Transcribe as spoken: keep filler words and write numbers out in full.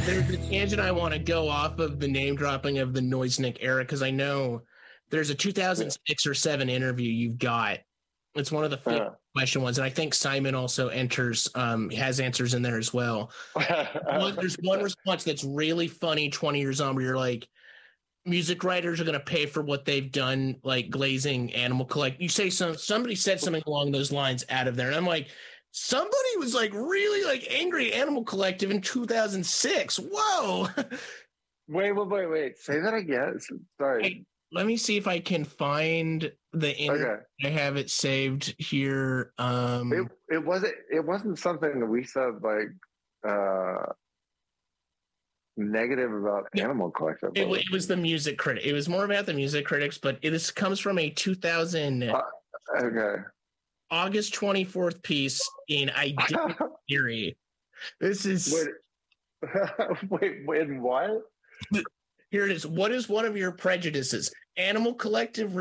there's a tangent I want to go off of the name dropping of the Noisnik era, because I know there's a two thousand six or seven interview you've got. It's one of the uh-huh. question ones, and I think Simon also enters, um, has answers in there as well. one, there's one response that's really funny twenty years on, where you're like, music writers are going to pay for what they've done, like glazing Animal Collective. You say some, somebody said something along those lines out of there, and I'm like, somebody was like really like angry at Animal Collective in two thousand six. Whoa. Wait, wait, wait, wait. Say that again. Sorry. Hey, let me see if I can find the interview. Okay. I have it saved here. Um, it, it wasn't. It wasn't something that we said like uh, negative about no, Animal Collective. It, it was the music critic. It was more about the music critics, but it is, comes from a two thousand uh, okay August twenty-fourth piece in Identity Theory. This is wait, wait, wait, what? Here it is. What is one of your prejudices? Animal Collective